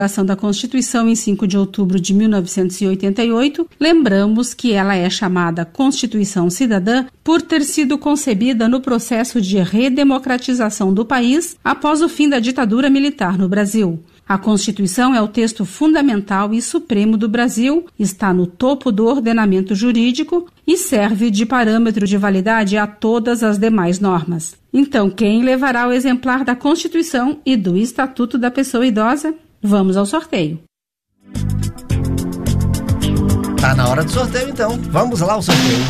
da Constituição em 5 de outubro de 1988, lembramos que ela é chamada Constituição Cidadã por ter sido concebida no processo de redemocratização do país após o fim da ditadura militar no Brasil. A Constituição é o texto fundamental e supremo do Brasil, está no topo do ordenamento jurídico e serve de parâmetro de validade a todas as demais normas. Então, quem levará o exemplar da Constituição e do Estatuto da Pessoa Idosa? Vamos ao sorteio. Tá na hora do sorteio, então. Vamos lá ao sorteio.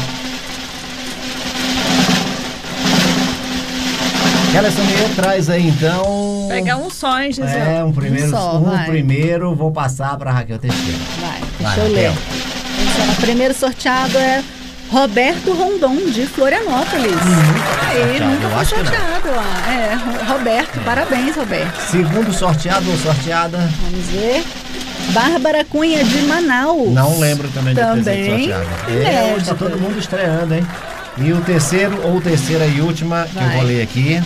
Kelly traz aí, então... Pegar um só, hein, Gisele? Um primeiro, vou passar para Raquel Teixeira. Deixa eu ler. O primeiro sorteado é Roberto Rondon, de Florianópolis. Nunca foi sorteado lá. Roberto, parabéns, Roberto. Segundo sorteado ou sorteada? Vamos ver. Bárbara Cunha, de Manaus. Não lembro também de ter sido sorteada. Hoje tá todo mundo estreando, hein? E o terceiro, ou terceira e última, que eu vou ler aqui,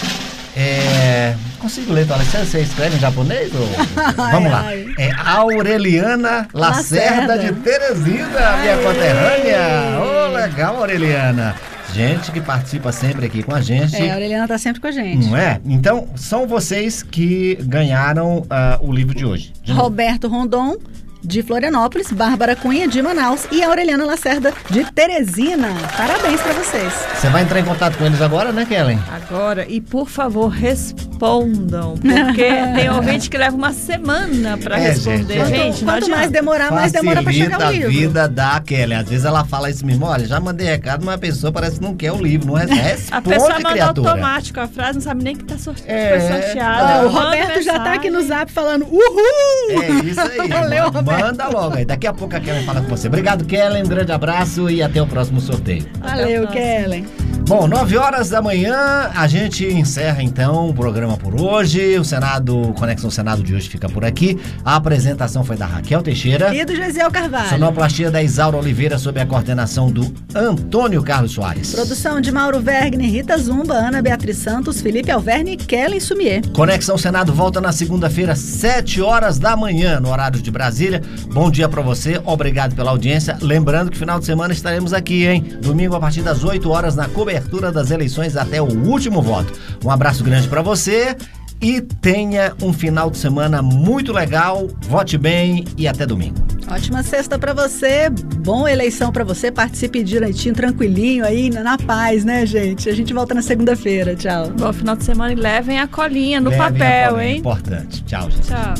consigo ler, você escreve em japonês? Ou... Vamos lá. É Aureliana Lacerda de Teresina, minha conterrânea. Legal, Aureliana. Gente que participa sempre aqui com a gente. A Aureliana tá sempre com a gente. Não é? Então, são vocês que ganharam o livro de hoje. Roberto Rondon, de Florianópolis, Bárbara Cunha, de Manaus e a Aureliana Lacerda, de Teresina. Parabéns pra vocês. Você vai entrar em contato com eles agora, né, Kellen? Agora, e por favor, respondam, porque tem ouvinte que leva uma semana pra responder. Gente, quanto mais demorar, mais demora pra chegar o livro. Facilita a vida da Kellen. Às vezes ela fala isso mesmo, olha, já mandei recado, mas a pessoa parece que não quer o livro, não responde, a pessoa manda criatura. Automático a frase, não sabe nem que foi sorteada. O Roberto já tá aqui no zap falando uhul! É isso aí. Valeu, Roberto. Manda logo aí. Daqui a pouco a Kellen fala com você. Obrigado, Kellen. Um grande abraço e até o próximo sorteio. Valeu, Kellen. Bom, 9h da manhã, a gente encerra então o programa por hoje. O Senado, Conexão Senado de hoje fica por aqui. A apresentação foi da Raquel Teixeira e do Gesiel Carvalho. Sonoplastia da Isaura Oliveira sob a coordenação do Antônio Carlos Soares. Produção de Mauro Vergne, Rita Zumba, Ana Beatriz Santos, Felipe Alverne e Kellen Sumier. Conexão Senado volta na segunda-feira, 7h da manhã, no horário de Brasília. Bom dia pra você, obrigado pela audiência. Lembrando que final de semana estaremos aqui, hein? Domingo a partir das 8h na cobertura das eleições até o último voto. Um abraço grande pra você e tenha um final de semana muito legal. Vote bem e até domingo. Ótima sexta pra você, boa eleição pra você, participe direitinho, tranquilinho aí, na paz, né, gente? A gente volta na segunda-feira, tchau. Bom final de semana e levem a colinha no papel, hein? Importante. Tchau, gente. Tchau.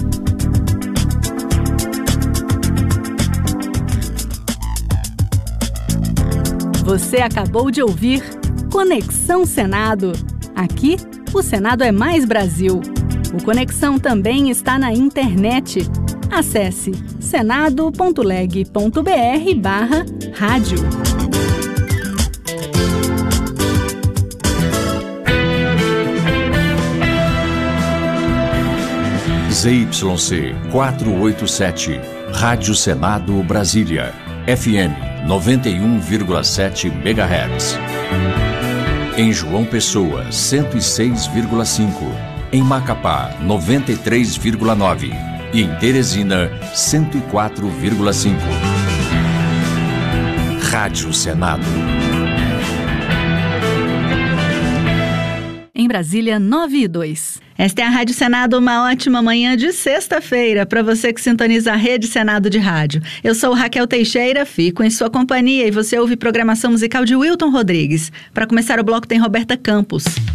Você acabou de ouvir Conexão Senado. Aqui, o Senado é mais Brasil. O Conexão também está na internet. Acesse senado.leg.br/rádio. ZYC 487, Rádio Senado Brasília, FM 91,7 MHz. Em João Pessoa, 106,5. Em Macapá, 93,9. E em Teresina, 104,5. Rádio Senado. Em Brasília, 9h02. Esta é a Rádio Senado, uma ótima manhã de sexta-feira para você que sintoniza a Rede Senado de Rádio. Eu sou Raquel Teixeira, fico em sua companhia e você ouve programação musical de Wilton Rodrigues. Para começar o bloco tem Roberta Campos.